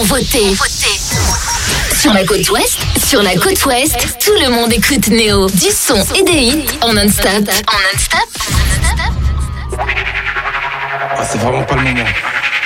voter. Sur la côte ouest, tout le monde écoute Néo. Du son et des hits en non-stop. Ah, c'est vraiment pas le moment.